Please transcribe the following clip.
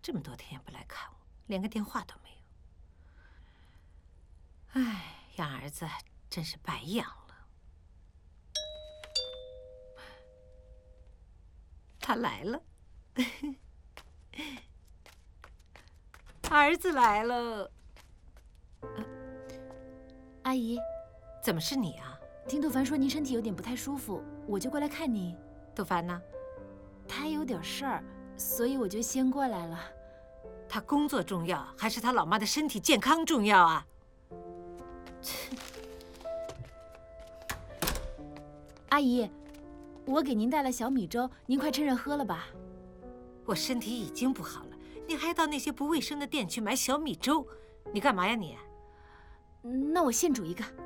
这么多天也不来看我，连个电话都没有。哎，养儿子真是白养了。他来了，儿子来了。 阿姨， 怎么是你啊？ 听杜凡说您身体有点不太舒服，我就过来看您。 杜凡呢？ 他有点事儿，所以我就先过来了。 他工作重要，还是他老妈的身体健康重要啊？ 阿姨，我给您带了小米粥，您快趁热喝了吧。 我身体已经不好了，你还到那些不卫生的店去买小米粥，你干嘛呀你？ 那我现煮一个。